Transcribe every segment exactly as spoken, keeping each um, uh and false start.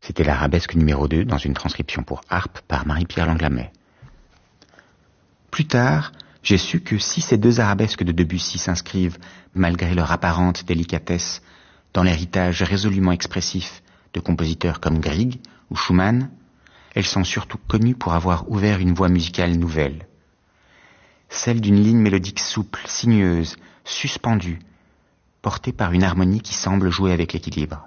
C'était l'arabesque numéro deux dans une transcription pour harpe par Marie-Pierre Langlamet. Plus tard, j'ai su que si ces deux arabesques de Debussy s'inscrivent, malgré leur apparente délicatesse, dans l'héritage résolument expressif de compositeurs comme Grieg ou Schumann, elles sont surtout connues pour avoir ouvert une voie musicale nouvelle. Celle d'une ligne mélodique souple, sinueuse, suspendue, portée par une harmonie qui semble jouer avec l'équilibre.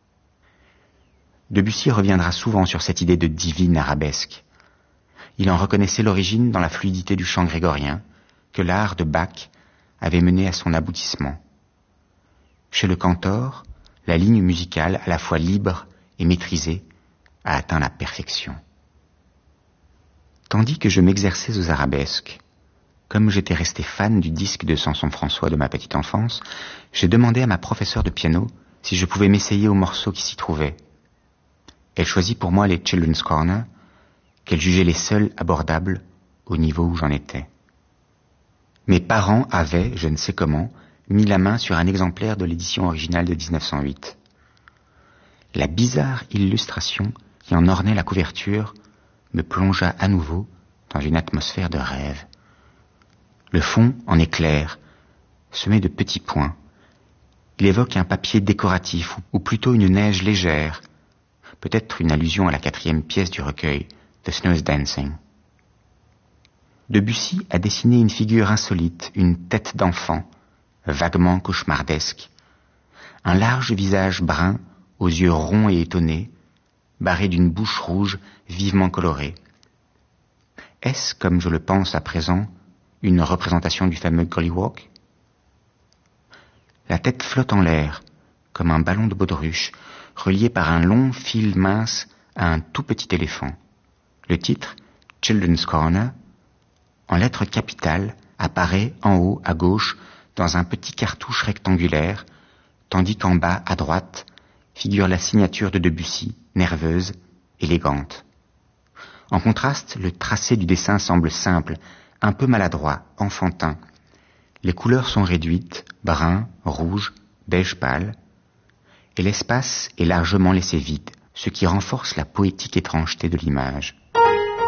Debussy reviendra souvent sur cette idée de divine arabesque. Il en reconnaissait l'origine dans la fluidité du chant grégorien, que l'art de Bach avait mené à son aboutissement. Chez le cantor, la ligne musicale, à la fois libre et maîtrisée, a atteint la perfection. Tandis que je m'exerçais aux arabesques, comme j'étais resté fan du disque de Samson François de ma petite enfance, j'ai demandé à ma professeure de piano si je pouvais m'essayer aux morceaux qui s'y trouvaient. Elle choisit pour moi les Children's Corner, qu'elle jugeait les seuls abordables au niveau où j'en étais. Mes parents avaient, je ne sais comment, mis la main sur un exemplaire de l'édition originale de dix-neuf cent huit. La bizarre illustration qui en ornait la couverture me plongea à nouveau dans une atmosphère de rêve. Le fond en est clair, semé de petits points. Il évoque un papier décoratif, ou plutôt une neige légère, peut-être une allusion à la quatrième pièce du recueil, The Snow is Dancing. Debussy a dessiné une figure insolite, une tête d'enfant, vaguement cauchemardesque, un large visage brun, aux yeux ronds et étonnés, barré d'une bouche rouge vivement colorée. Est-ce, comme je le pense à présent, une représentation du fameux Golliwog? La tête flotte en l'air, comme un ballon de baudruche, relié par un long fil mince à un tout petit éléphant. Le titre, Children's Corner, en lettres capitales, apparaît en haut à gauche dans un petit cartouche rectangulaire, tandis qu'en bas, à droite, figure la signature de Debussy, nerveuse, élégante. En contraste, le tracé du dessin semble simple, un peu maladroit, enfantin. Les couleurs sont réduites, brun, rouge, beige pâle, et l'espace est largement laissé vide, ce qui renforce la poétique étrangeté de l'image.